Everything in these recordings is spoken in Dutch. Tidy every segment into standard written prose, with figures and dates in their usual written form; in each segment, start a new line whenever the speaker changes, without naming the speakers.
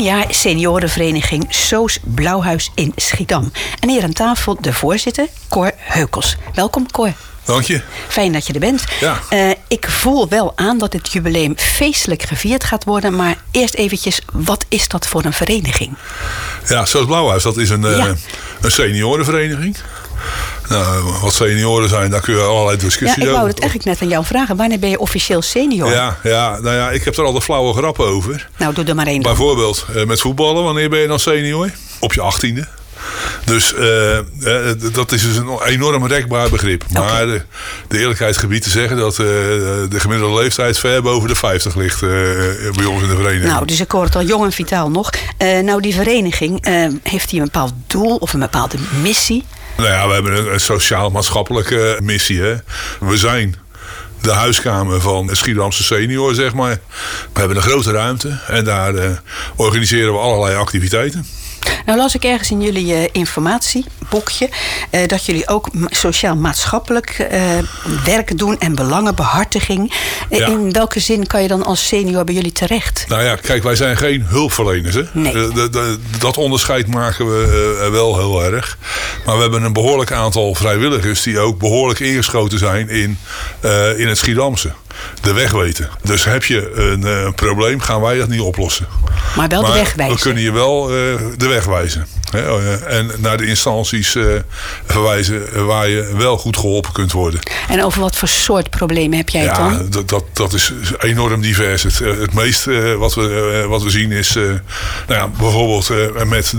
jaar seniorenvereniging Soos Blauwhuis in Schiedam. En hier aan tafel de voorzitter, Cor Heukels. Welkom, Cor.
Dank je.
Fijn dat je er bent.
Ja.
Ik voel wel aan dat het jubileum feestelijk gevierd gaat worden. Maar eerst eventjes, wat is dat voor een vereniging?
Ja, Soos Blauwhuis, dat is een seniorenvereniging. Nou, wat senioren zijn, daar kun je allerlei discussies over.
Ik wou het eigenlijk net aan jou vragen. Wanneer ben je officieel senior?
Ja, ik heb er al de flauwe grappen over.
Nou, doe er maar één.
Bijvoorbeeld met voetballen, wanneer ben je dan senior? Op je 18e. Dus dat is dus een enorm rekbaar begrip. Okay. Maar de eerlijkheid gebied te zeggen dat de gemiddelde leeftijd ver boven de 50 ligt bij ons in de vereniging.
Nou, dus ik hoor het al jong en vitaal nog. Nou, die vereniging, heeft die een bepaald doel of een bepaalde missie?
Nou ja, we hebben een sociaal-maatschappelijke missie. Hè. We zijn de huiskamer van Schiedamse senior, zeg maar. We hebben een grote ruimte en daar organiseren we allerlei activiteiten.
Nou las ik ergens in jullie informatieboekje dat jullie ook sociaal-maatschappelijk werk doen en belangenbehartiging. Ja. In welke zin kan je dan als senior bij jullie terecht?
Nou ja, kijk, wij zijn geen hulpverleners. Hè?
Nee.
Dat onderscheid maken we wel heel erg. Maar we hebben een behoorlijk aantal vrijwilligers die ook behoorlijk ingeschoten zijn in het Schiedamse. De weg weten. Dus heb je een probleem, gaan wij dat niet oplossen.
Maar wel de weg wijzen.
We kunnen je wel de weg wijzen. En naar de instanties verwijzen waar je wel goed geholpen kunt worden.
En over wat voor soort problemen heb jij het dan?
Dat is enorm divers. Het meeste wat we zien is bijvoorbeeld met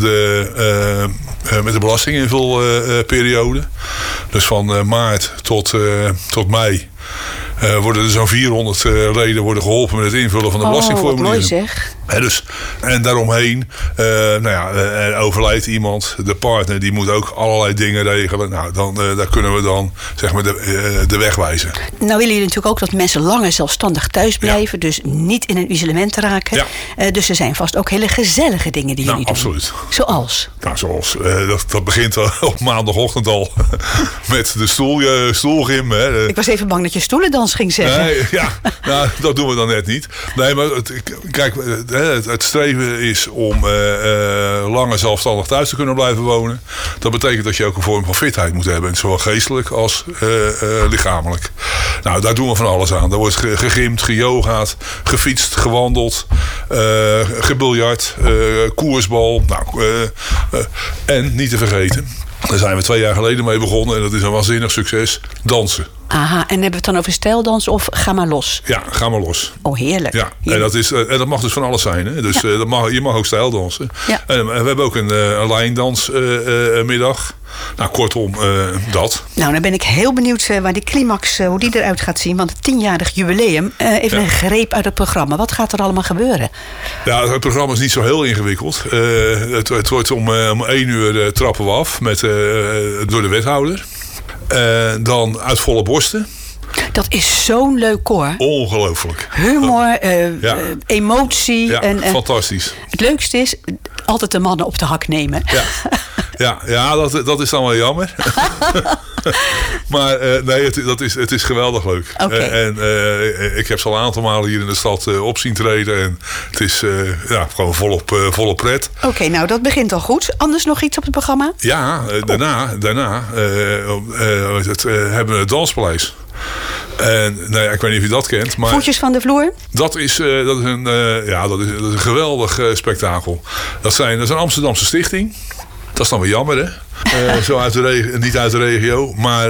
de belastinginvulperiode. Dus van maart tot mei. Worden er zo'n 400 leden worden geholpen met het invullen van de belastingformulieren.
Wat mooi zeg.
En daaromheen er overlijdt iemand. De partner die moet ook allerlei dingen regelen. Nou, daar kunnen we dan zeg maar de weg wijzen. Nou
willen jullie natuurlijk ook dat mensen langer zelfstandig thuis blijven. Ja. Dus niet in een isolement raken. Ja. Dus er zijn vast ook hele gezellige dingen die jullie doen.
Absoluut.
Zoals?
Nou, dat begint op maandagochtend al met de stoelgym. Hè. Ik
was even bang dat je stoelendans ging zeggen.
Nee, dat doen we dan net niet. Nee, maar kijk, het streven is om langer zelfstandig thuis te kunnen blijven wonen. Dat betekent dat je ook een vorm van fitheid moet hebben. Zowel geestelijk als lichamelijk. Nou, daar doen we van alles aan. Daar wordt gegymd, geyogaat, gefietst, gewandeld, gebiljart, koersbal. En niet te vergeten, daar zijn we 2 jaar geleden mee begonnen. En dat is een waanzinnig succes. Dansen.
Aha, en hebben we het dan over stijldans of ga maar los?
Ja, ga maar los.
Oh, heerlijk.
Ja, en dat mag dus van alles zijn. Hè? Dus je mag ook stijldansen. Ja. En we hebben ook een lijndansmiddag. Nou, kortom, dat.
Nou, dan ben ik heel benieuwd waar die climax, hoe die eruit gaat zien. Want het 10-jarig jubileum, even een greep uit het programma. Wat gaat er allemaal gebeuren? Ja,
het programma is niet zo heel ingewikkeld. Het wordt om 1 uur trappen we af door de wethouder. Dan uit volle borsten.
Dat is zo'n leuk koor.
Ongelooflijk.
Humor, emotie.
Ja, en fantastisch.
Het leukste is altijd de mannen op de hak nemen.
Ja, dat is dan wel jammer. Maar nee, het is geweldig leuk.
Okay.
En ik heb ze al een aantal malen hier in de stad op zien treden. En het is gewoon volop pret.
Oké, nou dat begint al goed. Anders nog iets op het programma?
Ja, daarna hebben we het Danspaleis. En ik weet niet of je dat kent. Maar
Voetjes van de vloer? Dat
is een geweldig spektakel. Dat is een Amsterdamse stichting. Dat is dan weer jammer, hè? Zo niet uit de regio. Maar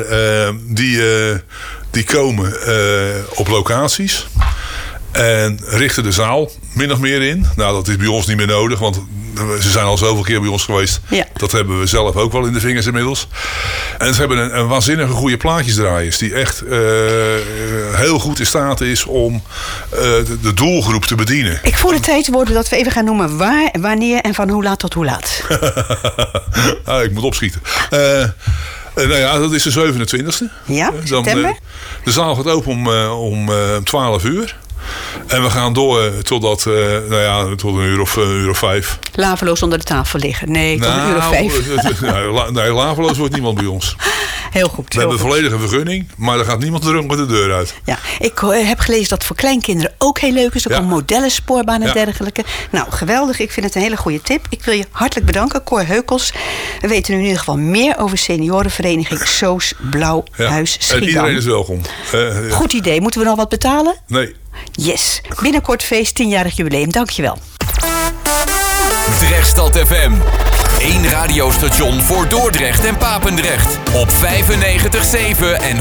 die komen op locaties. En richten de zaal min of meer in. Nou, dat is bij ons niet meer nodig. Want ze zijn al zoveel keer bij ons geweest. Ja. Dat hebben we zelf ook wel in de vingers inmiddels. En ze hebben een waanzinnige goede plaatjesdraaiers. Die echt heel goed in staat is om de doelgroep te bedienen. Ik voel het tijd worden dat we even gaan noemen waar, wanneer en van hoe laat tot hoe laat. Ik moet opschieten. Dat is de 27e. Ja, september. De zaal gaat open om 12 uur. En we gaan door totdat, tot een uur of 5.
Laveloos onder de tafel liggen. Nee, tot een uur of 5.
Nee, laveloos wordt niemand bij ons.
Heel goed.
We hebben een volledige vergunning, maar er gaat niemand dronken de deur uit.
Ja, ik heb gelezen dat het voor kleinkinderen ook heel leuk is. Ook een modellenspoorbaan en dergelijke. Nou, geweldig. Ik vind het een hele goede tip. Ik wil je hartelijk bedanken, Cor Heukels. We weten nu in ieder geval meer over seniorenvereniging Soos Blauwhuis Schiedam.
En iedereen is welkom.
Goed idee. Moeten we nog wat betalen?
Nee.
Yes. Binnenkort feest, 10-jarig jubileum. Dankjewel.
Drechtstad FM. 1 radiostation voor Dordrecht en Papendrecht. Op 95.7 en 106.8